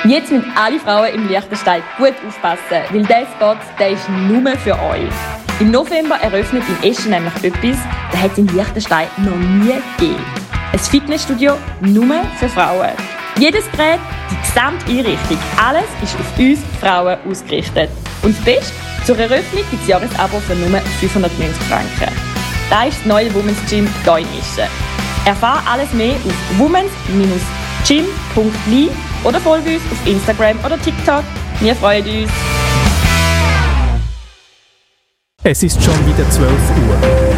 Jetzt müssen alle Frauen im Liechtenstein gut aufpassen, weil dieser Spot, der ist nur für euch. Im November eröffnet in Eschen nämlich etwas, das hat es in Liechtenstein noch nie gegeben. Ein Fitnessstudio nur für Frauen. Jedes Gerät, die gesamte Einrichtung, alles ist auf uns Frauen ausgerichtet. Und das Beste, zur Eröffnung gibt es Jahresabo für nur 590 Franken. Das ist das neue Women's Gym hier in Eschen. Erfahre alles mehr auf womens-gym.li oder folge uns auf Instagram oder TikTok. Wir freuen uns. Es ist schon wieder 12 Uhr.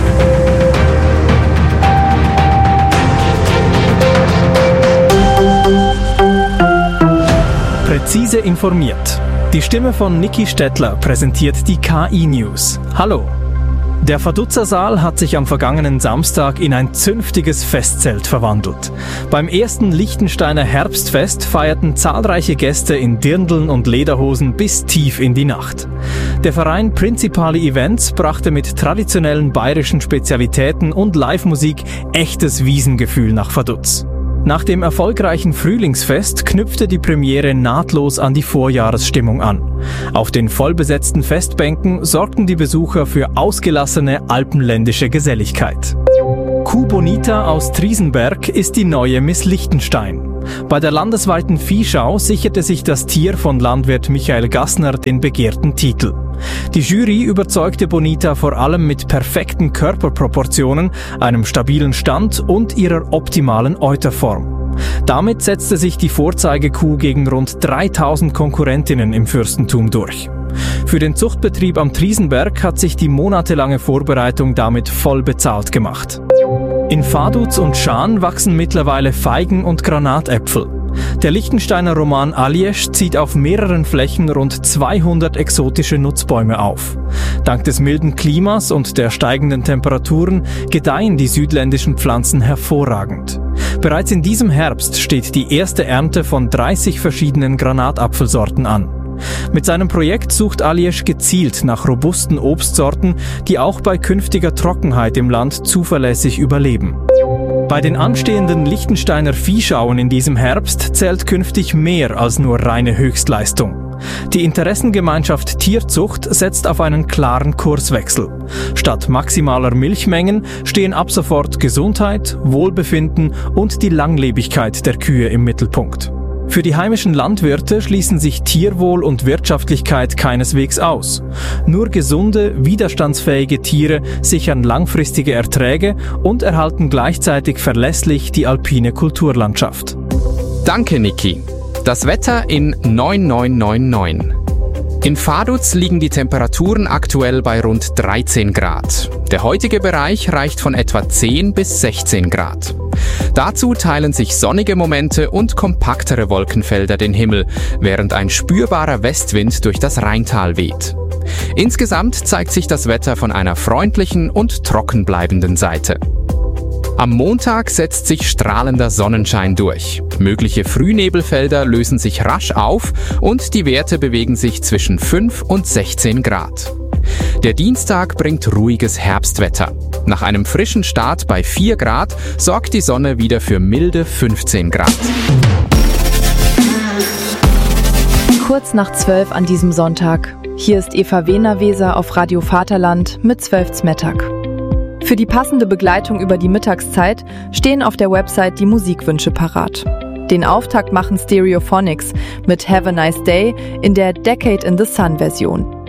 Präzise informiert. Die Stimme von Niki Stettler präsentiert die KI-News. Hallo! Der Vaduzzer Saal hat sich am vergangenen Samstag in ein zünftiges Festzelt verwandelt. Beim ersten Liechtensteiner Herbstfest feierten zahlreiche Gäste in Dirndln und Lederhosen bis tief in die Nacht. Der Verein Principali Events brachte mit traditionellen bayerischen Spezialitäten und Live-Musik echtes Wiesengefühl nach Vaduz. Nach dem erfolgreichen Frühlingsfest knüpfte die Premiere nahtlos an die Vorjahresstimmung an. Auf den vollbesetzten Festbänken sorgten die Besucher für ausgelassene alpenländische Geselligkeit. Kuh Bonita aus Triesenberg ist die neue Miss Liechtenstein. Bei der landesweiten Viehschau sicherte sich das Tier von Landwirt Michael Gassner den begehrten Titel. Die Jury überzeugte Bonita vor allem mit perfekten Körperproportionen, einem stabilen Stand und ihrer optimalen Euterform. Damit setzte sich die Vorzeigekuh gegen rund 3000 Konkurrentinnen im Fürstentum durch. Für den Zuchtbetrieb am Triesenberg hat sich die monatelange Vorbereitung damit voll bezahlt gemacht. In Vaduz und Schaan wachsen mittlerweile Feigen und Granatäpfel. Der Liechtensteiner Roman Aliesch zieht auf mehreren Flächen rund 200 exotische Nutzbäume auf. Dank des milden Klimas und der steigenden Temperaturen gedeihen die südländischen Pflanzen hervorragend. Bereits in diesem Herbst steht die erste Ernte von 30 verschiedenen Granatapfelsorten an. Mit seinem Projekt sucht Aliesch gezielt nach robusten Obstsorten, die auch bei künftiger Trockenheit im Land zuverlässig überleben. Bei den anstehenden Liechtensteiner Viehschauen in diesem Herbst zählt künftig mehr als nur reine Höchstleistung. Die Interessengemeinschaft Tierzucht setzt auf einen klaren Kurswechsel. Statt maximaler Milchmengen stehen ab sofort Gesundheit, Wohlbefinden und die Langlebigkeit der Kühe im Mittelpunkt. Für die heimischen Landwirte schließen sich Tierwohl und Wirtschaftlichkeit keineswegs aus. Nur gesunde, widerstandsfähige Tiere sichern langfristige Erträge und erhalten gleichzeitig verlässlich die alpine Kulturlandschaft. Danke, Niki. Das Wetter in 9999. In Vaduz liegen die Temperaturen aktuell bei rund 13 Grad. Der heutige Bereich reicht von etwa 10 bis 16 Grad. Dazu teilen sich sonnige Momente und kompaktere Wolkenfelder den Himmel, während ein spürbarer Westwind durch das Rheintal weht. Insgesamt zeigt sich das Wetter von einer freundlichen und trocken bleibenden Seite. Am Montag setzt sich strahlender Sonnenschein durch. Mögliche Frühnebelfelder lösen sich rasch auf und die Werte bewegen sich zwischen 5 und 16 Grad. Der Dienstag bringt ruhiges Herbstwetter. Nach einem frischen Start bei 4 Grad sorgt die Sonne wieder für milde 15 Grad. Kurz nach 12 an diesem Sonntag. Hier ist Eva Wehner-Weser auf Radio Vaterland mit 12 Mittag. Für die passende Begleitung über die Mittagszeit stehen auf der Website die Musikwünsche parat. Den Auftakt machen Stereophonics mit Have a Nice Day in der Decade in the Sun Version.